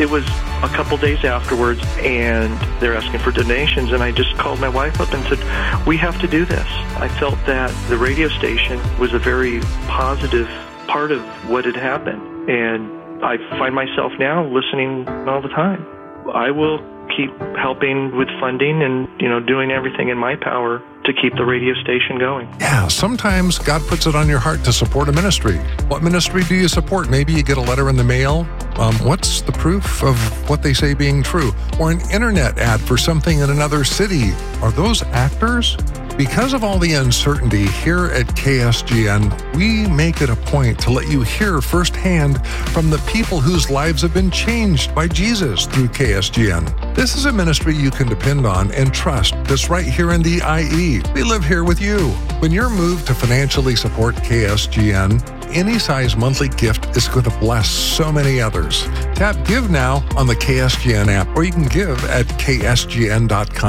It was a couple days afterwards, and they're asking for donations, and I just called my wife up and said, we have to do this. I felt that the radio station was a very positive part of what had happened, and I find myself now listening all the time. I will keep helping with funding and, doing everything in my power to keep the radio station going. Yeah, sometimes God puts it on your heart to support a ministry. What ministry do you support? Maybe you get a letter in the mail. What's the proof of what they say being true? Or an internet ad for something in another city. Are those actors? Because of all the uncertainty here at KSGN, we make it a point to let you hear firsthand from the people whose lives have been changed by Jesus through KSGN. This is a ministry you can depend on and trust that's right here in the IE. We live here with you. When you're moved to financially support KSGN, any size monthly gift is going to bless so many others. Tap Give Now on the KSGN app, or you can give at ksgn.com.